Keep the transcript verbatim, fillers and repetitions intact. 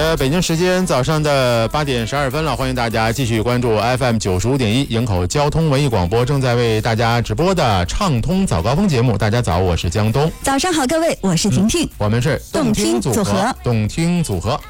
的北京时间早上的八点十二分了，欢迎大家继续关注 F M 九十五点一营口交通文艺广播正在为大家直播的畅通早高峰节目。大家早，我是江东。 早上好，各位，我是婷婷。 嗯、我们是动听组合， 动听组合。